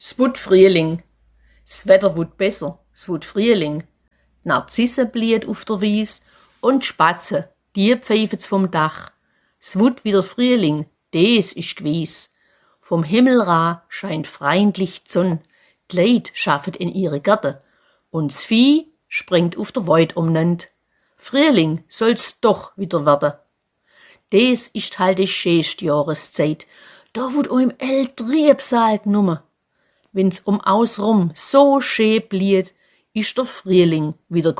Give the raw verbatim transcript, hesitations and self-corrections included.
Es wut Frühling. S Wetter wut besser, es wut Frühling. Narzisse bliet auf der Wies und Spatze, die pfeifet's vom Dach. S wut wieder Frühling, des ist gewiss. Vom Himmel ra scheint freundlich Sonn. Die Leid schaffet in ihre Gärte und s Vieh springt auf der Weid umnand. Frühling soll's doch wieder werden. Des ist halt die schönste Jahreszeit. Da wut oim el Triebsal gnumme. Wenn's um ausrum so schön bliet, ist der Frühling wieder